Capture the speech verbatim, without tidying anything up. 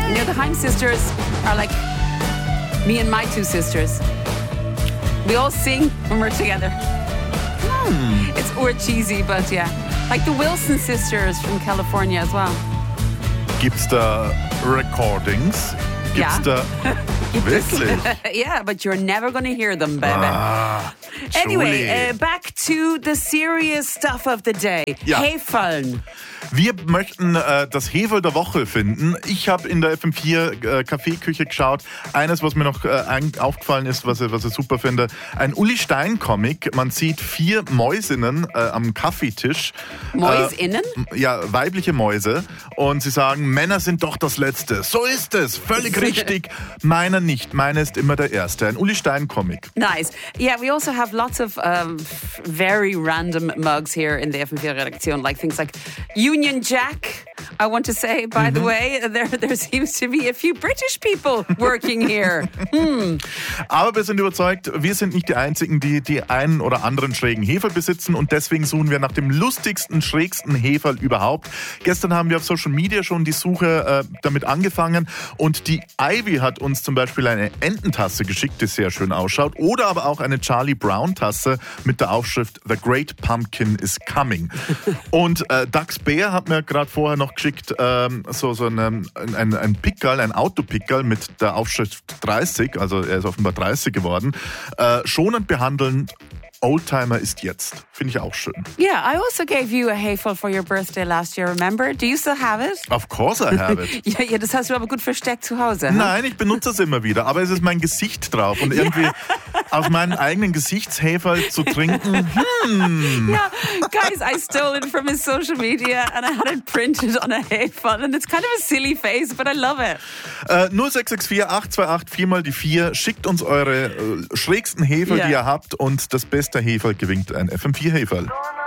You know, the Heim sisters are like me and my two sisters. We all sing when we're together. Hmm. It's or cheesy, but yeah. Like the Wilson sisters from California as well. Gibt's da Recordings? Gibt's Ja. da... Wirklich? Yeah, but you're never going to hear them, baby. Ah, Anyway, Julie. uh, back to the serious stuff of the day. Ja. Hefeln. Wir möchten äh, das Heferl der Woche finden. Ich habe in der F M vier äh, Kaffeeküche geschaut. Eines, was mir noch äh, ein, aufgefallen ist, was ich, was ich super finde, ein Uli Stein Comic. Man sieht vier Mäusinnen äh, am Kaffeetisch. Mäusinnen? Äh, ja, weibliche Mäuse. Und sie sagen, Männer sind doch das Letzte. So ist es, völlig richtig. Meiner nicht, meiner ist immer der Erste. Ein Uli Stein Comic. Nice. Yeah, we also have lots of um, very random mugs here in the F M vier Redaktion, like things like Union Jack. I want to say, by the way, there there seems to be a few British people working here. Hmm. Aber wir sind überzeugt, wir sind nicht die Einzigen, die die einen oder anderen schrägen Heferl besitzen und deswegen suchen wir nach dem lustigsten, schrägsten Heferl überhaupt. Gestern haben wir auf Social Media schon die Suche äh, damit angefangen und die Ivy hat uns zum Beispiel eine Ententasse geschickt, die sehr schön ausschaut, oder aber auch eine Charlie Brown Tasse mit der Aufschrift The Great Pumpkin is Coming. Und äh, Dax Bär hat mir gerade vorher noch geschickt, ähm, so, so einen, ein, ein Pickerl, ein Autopickerl mit der Aufschrift dreißig, also er ist offenbar dreißig geworden, äh, schonend behandeln. Oldtimer ist jetzt. Finde ich auch schön. Yeah, I also gave you a Hefel for your birthday last year, remember? Do you still have it? Of course I have it. Ja, ja, das hast du aber gut versteckt zu Hause. Huh? Nein, ich benutze es immer wieder, aber es ist mein Gesicht drauf und irgendwie aus meinem eigenen Gesichtsheferl zu trinken. Hmm. Yeah, guys, I stole it from his social media and I had it printed on a Hefel and it's kind of a silly face, but I love it. Äh, null sechs sechs vier acht zwei acht vier mal die vier. Schickt uns eure äh, schrägsten Heferl, Ja. die ihr habt und das beste Heferl gewinnt ein F M vier Heferl.